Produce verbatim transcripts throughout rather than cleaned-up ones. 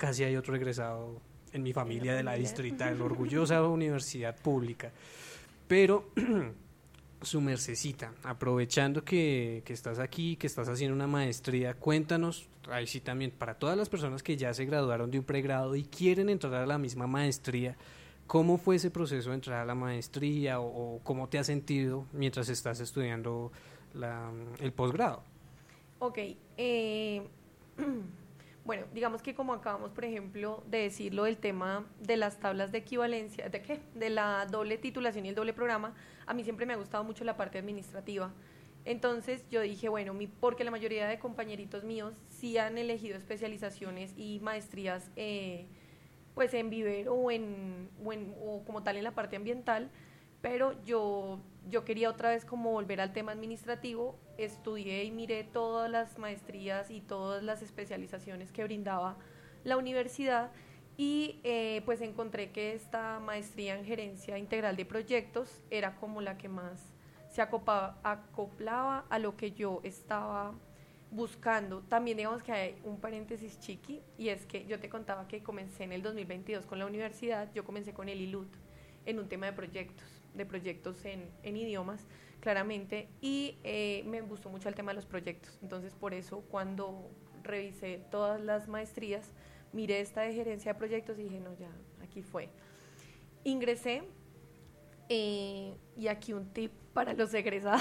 casi hay otro egresado en mi familia de la distrital, orgullosa universidad pública. Pero su mercecita, aprovechando que, que estás aquí, que estás haciendo una maestría, cuéntanos, ahí sí también, para todas las personas que ya se graduaron de un pregrado y quieren entrar a la misma maestría, ¿cómo fue ese proceso de entrar a la maestría o, o cómo te has sentido mientras estás estudiando la, el posgrado? Ok, eh, bueno, digamos que como acabamos, por ejemplo, de decirlo del tema de las tablas de equivalencia, ¿de qué? De la doble titulación y el doble programa, a mí siempre me ha gustado mucho la parte administrativa. Entonces yo dije, bueno, mi, porque la mayoría de compañeritos míos sí han elegido especializaciones y maestrías eh, pues en vivero o, en, o, en, o como tal en la parte ambiental, pero yo, yo quería otra vez como volver al tema administrativo, estudié y miré todas las maestrías y todas las especializaciones que brindaba la universidad y eh, pues encontré que esta maestría en gerencia integral de proyectos era como la que más se acopaba, acoplaba a lo que yo estaba buscando. También digamos que hay un paréntesis chiqui, y es que yo te contaba que comencé en el dos mil veintidós con la universidad, yo comencé con el I L U T en un tema de proyectos, de proyectos en, en idiomas, claramente, y eh, me gustó mucho el tema de los proyectos. Entonces, por eso, cuando revisé todas las maestrías, miré esta de gerencia de proyectos y dije, no, ya, aquí fue. Ingresé, eh, y aquí un tip para los egresados.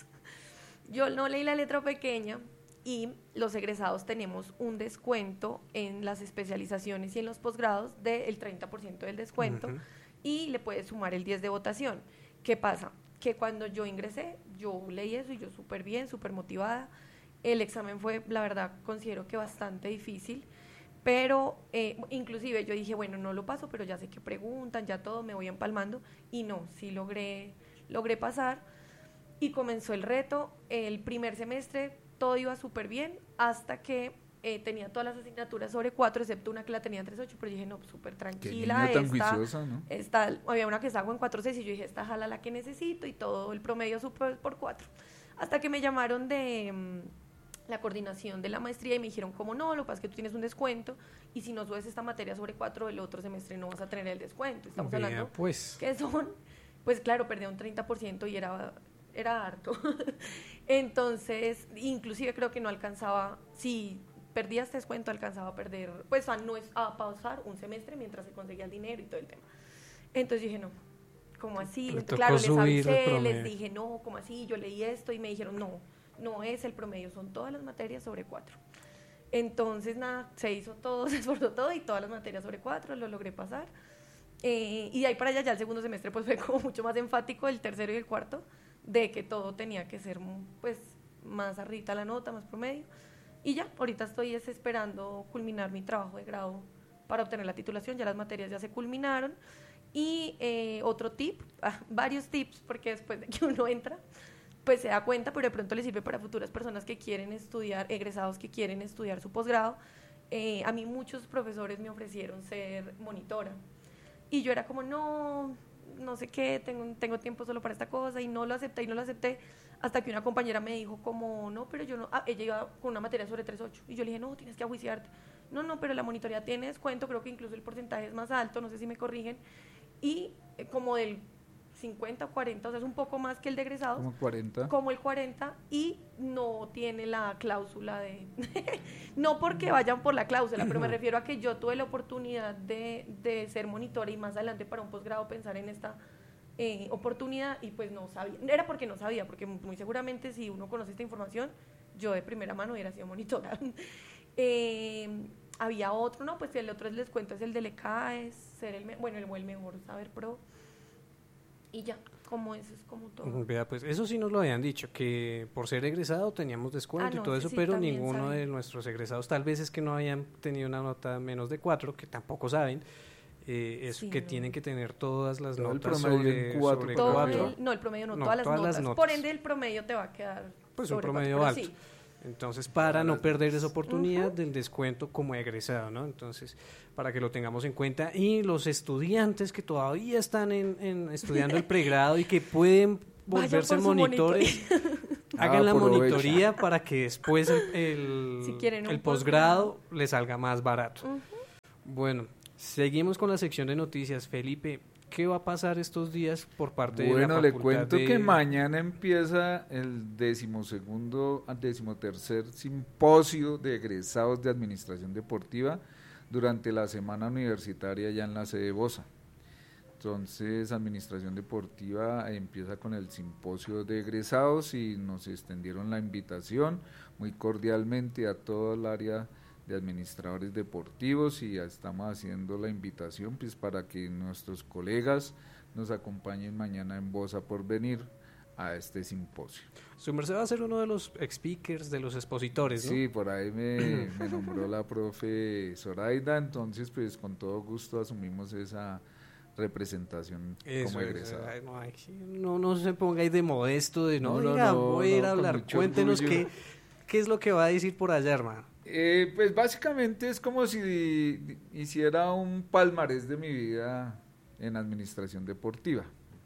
Yo no leí la letra pequeña, y los egresados tenemos un descuento en las especializaciones y en los posgrados del treinta por ciento del descuento, uh-huh. y le puedes sumar el diez de votación. ¿Qué pasa? Que cuando yo ingresé, yo leí eso y yo súper bien, súper motivada. El examen fue, la verdad, considero que bastante difícil, pero eh, inclusive yo dije, bueno, no lo paso, pero ya sé que preguntan, ya todo, me voy empalmando, y no, sí logré, logré pasar, y comenzó el reto. El primer semestre todo iba súper bien, hasta que eh, tenía todas las asignaturas sobre cuatro, excepto una que la tenía en tres punto ocho, pero dije, no, súper tranquila. Qué niña tan esta, juiciosa, ¿no? Esta, había una que estaba en cuatro punto seis, y yo dije, esta jala la que necesito, y todo el promedio súper por cuatro. Hasta que me llamaron de mmm, la coordinación de la maestría y me dijeron, como no, lo que pasa es que tú tienes un descuento, y si no subes esta materia sobre cuatro, el otro semestre no vas a tener el descuento. Estamos Vea, hablando pues. que son, pues claro, perdí un treinta por ciento y era... era harto. Entonces, inclusive creo que no alcanzaba, si perdía este descuento, alcanzaba a perder, pues a no es a pausar un semestre mientras se conseguía el dinero y todo el tema. Entonces dije, no, ¿cómo así? Entonces, claro, les avisé, les dije, no, ¿cómo así? Yo leí esto y me dijeron, no, no es el promedio, son todas las materias sobre cuatro. Entonces, nada, se hizo todo, se esforzó todo, y todas las materias sobre cuatro, lo logré pasar. Eh, y de ahí para allá, ya el segundo semestre, pues fue como mucho más enfático, el tercero y el cuarto, de que todo tenía que ser pues más arriba la nota, más promedio, y ya, ahorita estoy es esperando culminar mi trabajo de grado para obtener la titulación, ya las materias ya se culminaron. Y eh, otro tip, ah, varios tips, porque después de que uno entra, pues se da cuenta, pero de pronto le sirve para futuras personas que quieren estudiar, egresados que quieren estudiar su posgrado. Eh, a mí muchos profesores me ofrecieron ser monitora, y yo era como, no... no sé qué, tengo, tengo tiempo solo para esta cosa, y no lo acepté y no lo acepté, hasta que una compañera me dijo como, no, pero yo no, ah, ella iba con una materia sobre tres punto ocho, y yo le dije, no, tienes que ajuiciarte, no, no, pero la monitoría tiene descuento, creo que incluso el porcentaje es más alto, no sé si me corrigen, y eh, como del cincuenta o cuarenta, o sea, es un poco más que el de egresados, como cuarenta, como el cuarenta, y no tiene la cláusula de, no porque vayan por la cláusula, pero me refiero a que yo tuve la oportunidad de, de ser monitora, y más adelante para un posgrado pensar en esta eh, oportunidad, y pues no sabía, era porque no sabía, porque muy seguramente si uno conoce esta información, yo de primera mano hubiera sido monitora. eh, había otro, no, pues el otro les cuento, es el del E C A E S, ser el, bueno, el, el mejor saber pro, y ya, como eso es como todo. Vea, pues eso sí nos lo habían dicho, que por ser egresado teníamos descuento ah, no, y todo eso, sí, pero ninguno saben. De nuestros egresados, tal vez es que no hayan tenido una nota menos de cuatro, que tampoco saben, eh, es sí, que no. Tienen que tener todas las todo notas sobre cuatro. Sobre cuatro. El, no, el promedio no, no todas, las, todas notas. las notas. Por ende, el promedio te va a quedar pues sobre un promedio cuatro, alto. Sí. Entonces, para no perder esa oportunidad uh-huh. del descuento como egresado, ¿no? Entonces, para que lo tengamos en cuenta. Y los estudiantes que todavía están en, en estudiando el pregrado y que pueden volverse monitores, hagan ah, la monitoría para que después el, el, si el posgrado les salga más barato. Uh-huh. Bueno, seguimos con la sección de noticias. Felipe, ¿qué va a pasar estos días por parte bueno, de la le facultad? cuento de... que mañana empieza el decimosegundo, decimotercer simposio de egresados de Administración Deportiva durante la semana universitaria ya en la sede Bosa. Entonces, Administración Deportiva empieza con el simposio de egresados y nos extendieron la invitación muy cordialmente a todo el área de administradores deportivos y ya estamos haciendo la invitación pues para que nuestros colegas nos acompañen mañana en Bosa por venir a este simposio. Su merced va a ser uno de los speakers, de los expositores, ¿no? Sí, por ahí me, me nombró la profe Zoraida, entonces pues con todo gusto asumimos esa representación Eso como es, egresado. ay, no, ay, no, no se ponga ahí de modesto, de no, No, no, venga, no, voy a ir no, a con hablar, mucho cuéntenos orgullo. qué, qué es lo que va a decir por allá, hermano. Eh, pues básicamente es como si hiciera un palmarés de mi vida en administración deportiva.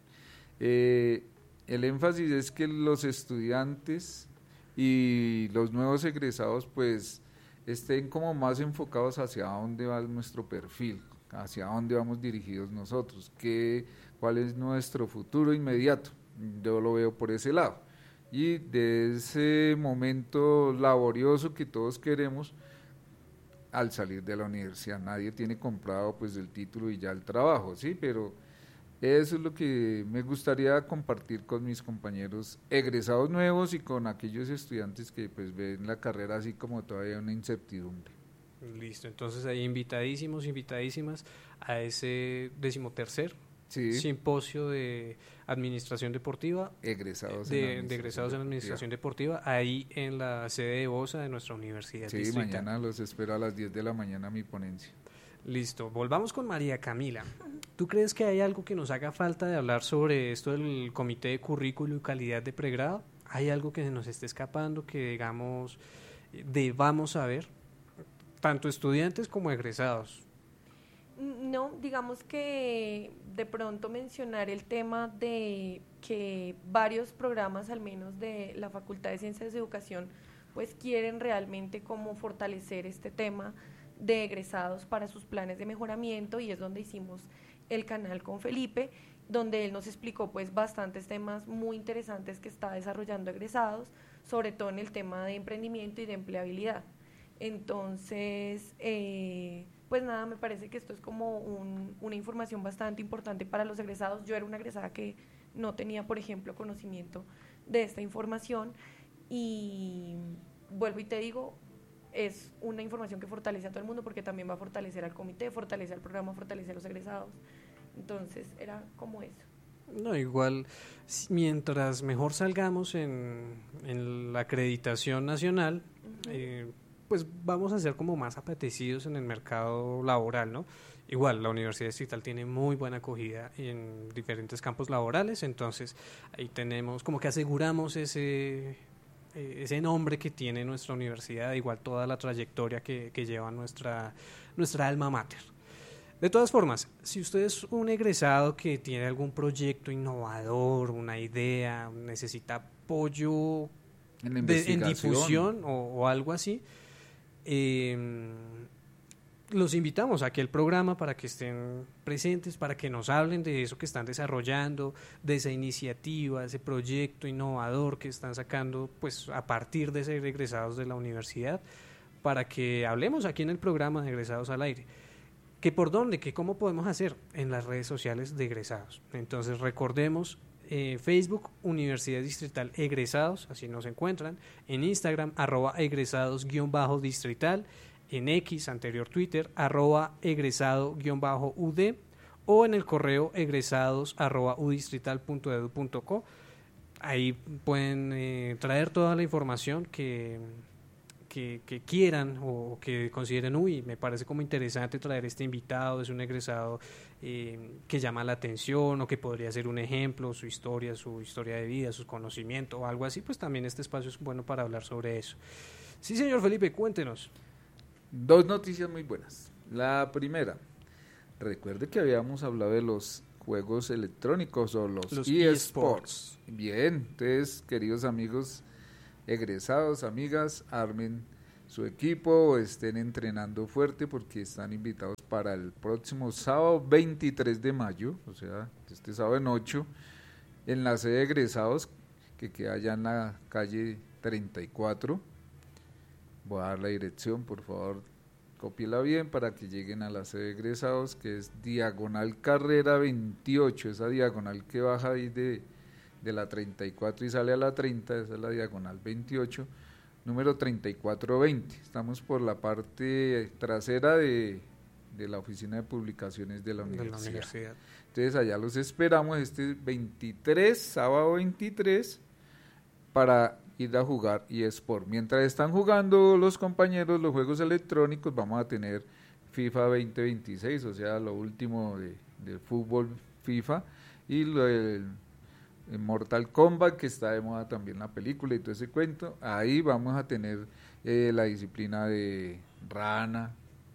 Eh, el énfasis es que los estudiantes y los nuevos egresados pues estén como más enfocados hacia dónde va nuestro perfil, hacia dónde vamos dirigidos nosotros, qué, cuál es nuestro futuro inmediato. Yo lo veo por ese lado. Y de ese momento laborioso que todos queremos al salir de la universidad. Nadie tiene comprado pues el título y ya el trabajo, ¿sí? Pero eso es lo que me gustaría compartir con mis compañeros egresados nuevos y con aquellos estudiantes que pues ven la carrera así como todavía una incertidumbre. Listo, entonces ahí invitadísimos, invitadísimas a ese decimotercer Sí. simposio de administración deportiva, Egresados de, en de egresados en administración deportiva, ahí en la sede de Bosa de nuestra universidad. Sí, distrital. mañana los espero a las diez de la mañana mi ponencia. Listo, volvamos con María Camila. ¿Tú crees que hay algo que nos haga falta de hablar sobre esto del Comité de Currículo y Calidad de Pregrado? ¿Hay algo que se nos esté escapando que, digamos, debamos saber, tanto estudiantes como egresados? No, digamos que de pronto mencionar el tema de que varios programas, al menos de la Facultad de Ciencias de Educación, pues quieren realmente como fortalecer este tema de egresados para sus planes de mejoramiento, y es donde hicimos el canal con Felipe, donde él nos explicó pues bastantes temas muy interesantes que está desarrollando egresados, sobre todo en el tema de emprendimiento y de empleabilidad. Entonces, eh, pues nada, me parece que esto es como un, una información bastante importante para los egresados. Yo era una egresada que no tenía, por ejemplo, conocimiento de esta información, y vuelvo y te digo, es una información que fortalece a todo el mundo porque también va a fortalecer al comité, fortalece al programa, fortalece a los egresados. Entonces era como eso. No, igual, mientras mejor salgamos en, en la acreditación nacional, uh-huh. eh, pues vamos a ser como más apetecidos en el mercado laboral, ¿no? Igual, la Universidad Distrital tiene muy buena acogida en diferentes campos laborales, entonces ahí tenemos, como que aseguramos ese, eh, ese nombre que tiene nuestra universidad, igual toda la trayectoria que, que lleva nuestra, nuestra alma mater. De todas formas, si usted es un egresado que tiene algún proyecto innovador, una idea, necesita apoyo en, de, en difusión o, o algo así, eh, los invitamos a aquel programa para que estén presentes, para que nos hablen de eso que están desarrollando, de esa iniciativa, ese proyecto innovador que están sacando pues a partir de ser egresados de la universidad, para que hablemos aquí en el programa de Egresados al Aire. ¿Que por dónde? ¿Que cómo podemos hacer? En las redes sociales de egresados. Entonces recordemos, eh, Facebook, Universidad Distrital Egresados, así nos encuentran, en Instagram, arroba egresados guión bajo distrital, en X, anterior Twitter, arroba egresado guión bajo U D, o en el correo egresados arroba udistrital punto edu punto co. Ahí pueden eh, traer toda la información que... Que, que quieran o que consideren, uy, me parece como interesante traer este invitado, es un egresado eh, que llama la atención o que podría ser un ejemplo, su historia, su historia de vida, su conocimiento o algo así, pues también este espacio es bueno para hablar sobre eso. Sí, señor Felipe, cuéntenos. Dos noticias muy buenas. La primera, recuerde que habíamos hablado de los juegos electrónicos o los, los eSports. Bien, entonces, queridos amigos egresados, amigas, armen su equipo, estén entrenando fuerte porque están invitados para el próximo sábado veintitrés de mayo, o sea, este sábado en ocho, en la sede de egresados, que queda allá en la calle treinta y cuatro. Voy a dar la dirección, por favor, cópiela bien para que lleguen a la sede de egresados, que es diagonal carrera veintiocho, esa diagonal que baja ahí de, de la treinta y cuatro y sale a la treinta, esa es la diagonal veintiocho, número treinta y cuatro veinte. Estamos por la parte trasera de, de la oficina de publicaciones de la universidad. De la universidad. Entonces allá los esperamos este veintitrés, sábado veintitrés, para ir a jugar eSport. Mientras están jugando los compañeros los juegos electrónicos, vamos a tener FIFA veinte veintiséis, o sea, lo último de, de fútbol FIFA, y lo del Mortal Kombat, que está de moda también la película y todo ese cuento. Ahí vamos a tener eh, la disciplina de rana,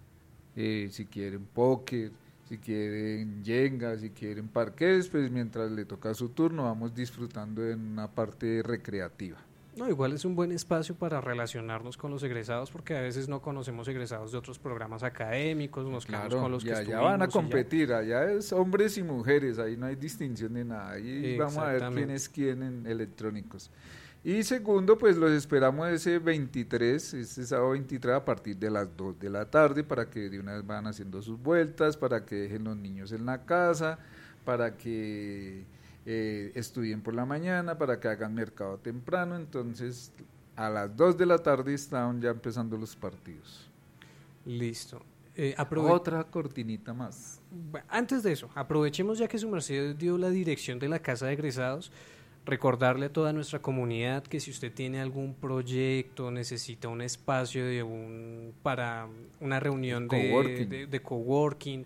eh, si quieren póker, si quieren yenga, si quieren parqués, pues mientras le toca su turno vamos disfrutando en una parte recreativa. No, igual es un buen espacio para relacionarnos con los egresados, porque a veces no conocemos egresados de otros programas académicos, nos claro, quedamos con los que ya, estuvimos. Ya van a competir, allá es hombres y mujeres, ahí no hay distinción de nada, ahí vamos a ver quién es quién en electrónicos. Y segundo, pues los esperamos ese veintitrés, este sábado veintitrés a partir de las dos de la tarde, para que de una vez van haciendo sus vueltas, para que dejen los niños en la casa, para que eh, estudien por la mañana, para que hagan mercado temprano. Entonces a las dos de la tarde están ya empezando los partidos. Listo. Eh, aprove- Otra cortinita más. Antes de eso, aprovechemos ya que su merced dio la dirección de la casa de egresados. Recordarle a toda nuestra comunidad que si usted tiene algún proyecto, necesita un espacio de un para una reunión de coworking, de, de coworking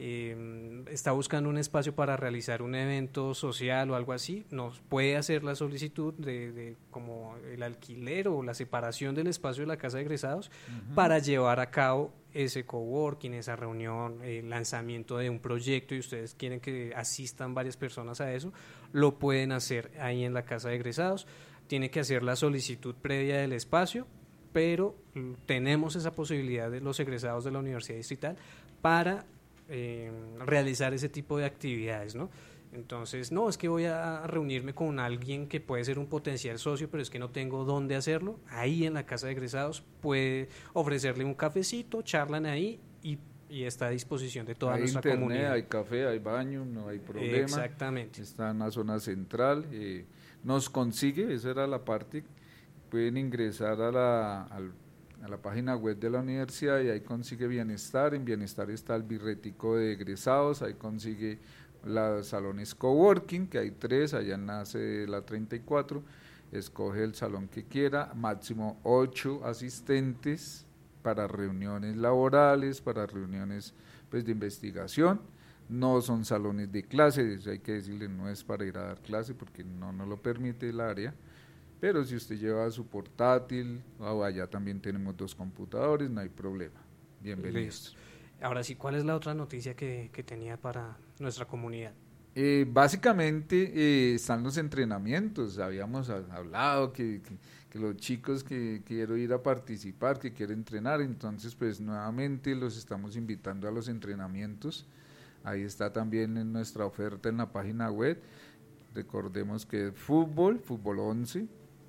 eh, está buscando un espacio para realizar un evento social o algo así, nos puede hacer la solicitud de, de como el alquiler o la separación del espacio de la casa de egresados uh-huh. para llevar a cabo ese coworking, esa reunión, el lanzamiento de un proyecto y ustedes quieren que asistan varias personas a eso, lo pueden hacer ahí en la casa de egresados. Tiene que hacer la solicitud previa del espacio, pero tenemos esa posibilidad de los egresados de la Universidad Distrital para eh, realizar ese tipo de actividades, ¿no? Entonces, no, es que voy a reunirme con alguien que puede ser un potencial socio, pero es que no tengo dónde hacerlo. Ahí en la casa de egresados puede ofrecerle un cafecito, charlan ahí y, y está a disposición de toda hay nuestra internet, comunidad. Hay café, hay baño, no hay problema. Exactamente. Está en la zona central. Eh, nos consigue, esa era la parte, pueden ingresar a la, al, a la página web de la universidad y ahí consigue Bienestar. En Bienestar está el birretico de egresados, ahí consigue los salones coworking, que hay tres, allá nace la treinta y cuatro, escoge el salón que quiera, máximo ocho asistentes para reuniones laborales, para reuniones pues de investigación. No son salones de clase, hay que decirle, no es para ir a dar clase porque no nos lo permite el área, pero si usted lleva su portátil, oh, allá también tenemos dos computadores, no hay problema. Bienvenidos. Listo. Ahora sí, ¿cuál es la otra noticia que, que tenía para nuestra comunidad? Eh, básicamente eh, están los entrenamientos, habíamos a, hablado que, que, que los chicos que quiero ir a participar, que quieren entrenar, entonces pues nuevamente los estamos invitando a los entrenamientos, ahí está también en nuestra oferta en la página web, recordemos que es fútbol, fútbol once,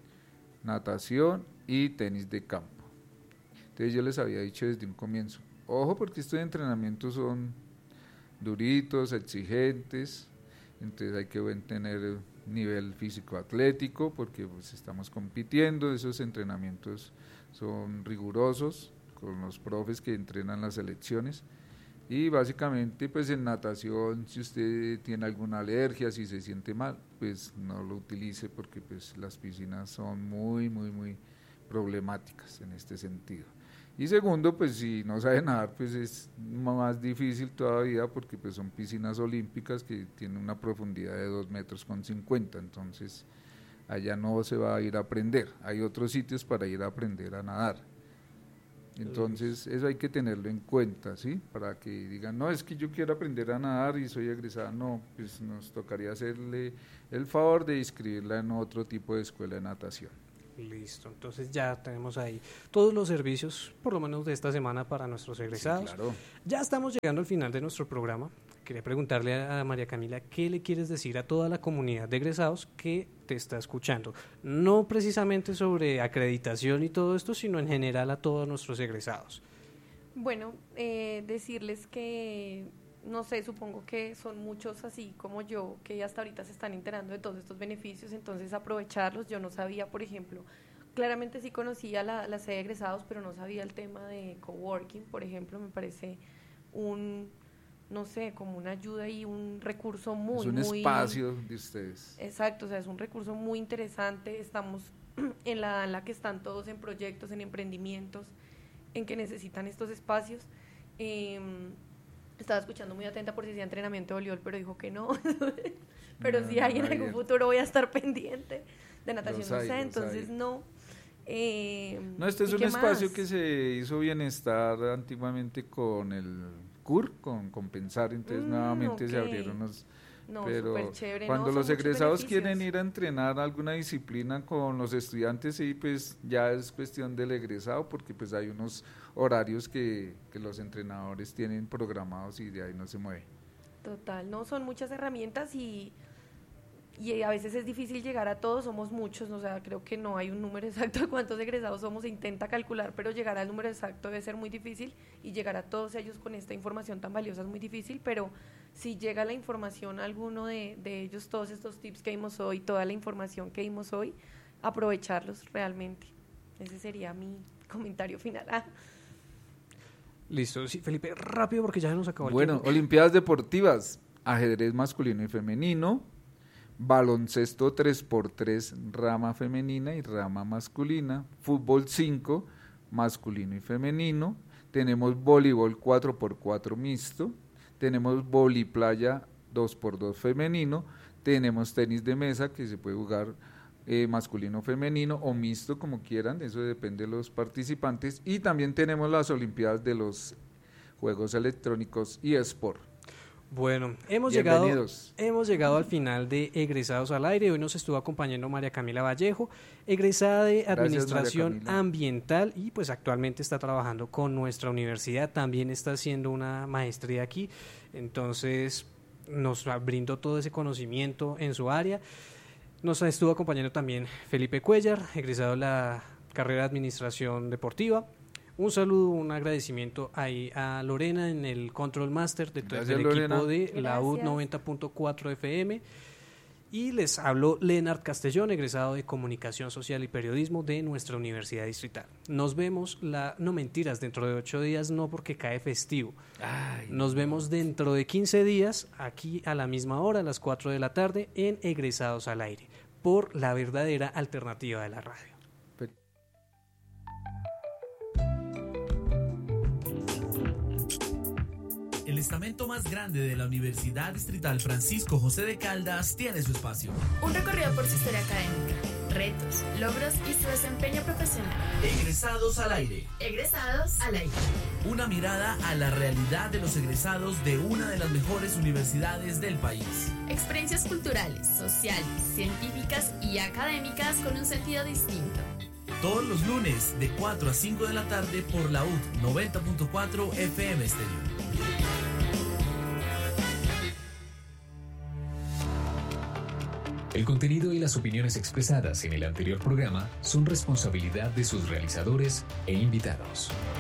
natación y tenis de campo. Entonces yo les había dicho desde un comienzo, ojo porque estos entrenamientos son duritos, exigentes, entonces hay que tener nivel físico atlético porque pues estamos compitiendo, esos entrenamientos son rigurosos con los profes que entrenan las selecciones y básicamente pues en natación si usted tiene alguna alergia, si se siente mal, pues no lo utilice porque pues las piscinas son muy muy muy problemáticas en este sentido. Y segundo, pues si no sabe nadar, pues es más difícil todavía porque pues son piscinas olímpicas que tienen una profundidad de dos metros con cincuenta, entonces allá no se va a ir a aprender, hay otros sitios para ir a aprender a nadar. Entonces eso hay que tenerlo en cuenta, ¿sí? Para que digan, no, es que yo quiero aprender a nadar y soy egresada, no, pues nos tocaría hacerle el favor de inscribirla en otro tipo de escuela de natación. Listo, entonces ya tenemos ahí todos los servicios, por lo menos de esta semana, para nuestros egresados. Sí, claro. Ya estamos llegando al final de nuestro programa. Quería preguntarle a María Camila, ¿qué le quieres decir a toda la comunidad de egresados que te está escuchando? No precisamente sobre acreditación y todo esto, sino en general a todos nuestros egresados. Bueno, eh, decirles que, no sé, supongo que son muchos así como yo, que hasta ahorita se están enterando de todos estos beneficios, entonces aprovecharlos. Yo no sabía, por ejemplo, claramente sí conocía la, la sede de egresados, pero no sabía el tema de coworking, por ejemplo. Me parece un, no sé, como una ayuda y un recurso muy, es un muy... espacio de ustedes. Exacto, o sea, es un recurso muy interesante. Estamos en la edad en la que están todos en proyectos, en emprendimientos, en que necesitan estos espacios. Eh, estaba escuchando muy atenta por si hacía entrenamiento de voleibol, pero dijo que no. Pero no, si hay no, en algún bien. futuro voy a estar pendiente. De natación Los no hay, sé, los entonces hay. no. Eh, No, este es ¿y un qué espacio más? que se hizo bienestar antiguamente con el C U R, con Compensar, entonces Mm, nuevamente ok. se abrieron los... No, pero súper chévere. cuando no, son los muchos egresados beneficios. quieren ir a entrenar alguna disciplina con los estudiantes, sí, pues ya es cuestión del egresado, porque pues hay unos horarios que, que los entrenadores tienen programados y de ahí no se mueve. Total, no, son muchas herramientas y, y a veces es difícil llegar a todos, somos muchos, o sea, creo que no hay un número exacto de cuántos egresados somos, se intenta calcular, pero llegar al número exacto debe ser muy difícil y llegar a todos ellos con esta información tan valiosa es muy difícil, pero si llega la información a alguno de, de ellos, todos estos tips que dimos hoy, toda la información que dimos hoy, aprovecharlos realmente. Ese sería mi comentario final. Ah. Listo, sí, Felipe, rápido porque ya se nos acabó el Bueno, tiempo. Olimpiadas Deportivas, ajedrez masculino y femenino, baloncesto tres por tres, rama femenina y rama masculina, fútbol cinco, masculino y femenino, tenemos voleibol cuatro por cuatro mixto, tenemos voliplaya dos por dos femenino, tenemos tenis de mesa que se puede jugar eh, masculino femenino o mixto como quieran, eso depende de los participantes, y también tenemos las olimpiadas de los juegos electrónicos y eSport. Bueno, hemos llegado, Bienvenidos. hemos llegado al final de Egresados al Aire. Hoy nos estuvo acompañando María Camila Vallejo, egresada de Gracias, Administración María Camila. Ambiental y pues actualmente está trabajando con nuestra universidad. También está haciendo una maestría aquí, entonces nos brindó todo ese conocimiento en su área. Nos estuvo acompañando también Felipe Cuellar, egresado de la carrera de Administración Deportiva. Un saludo, un agradecimiento ahí a Lorena en el Control Master de todo Gracias, el Lorena. equipo de la U Gracias. noventa punto cuatro F M. Y les habló Leonard Castellón, egresado de Comunicación Social y Periodismo de nuestra Universidad Distrital. Nos vemos, la no mentiras, dentro de ocho días, no porque cae festivo. Ay, Nos vemos dentro de quince días, aquí a la misma hora, a las cuatro de la tarde, en Egresados al Aire, por la verdadera alternativa de la radio. El estamento más grande de la Universidad Distrital Francisco José de Caldas tiene su espacio. Un recorrido por su historia académica, retos, logros y su desempeño profesional. Egresados al Aire. Egresados al aire. Una mirada a la realidad de los egresados de una de las mejores universidades del país. Experiencias culturales, sociales, científicas y académicas con un sentido distinto. Todos los lunes de cuatro a cinco de la tarde por la U T noventa punto cuatro F M Estéreo. El contenido y las opiniones expresadas en el anterior programa son responsabilidad de sus realizadores e invitados.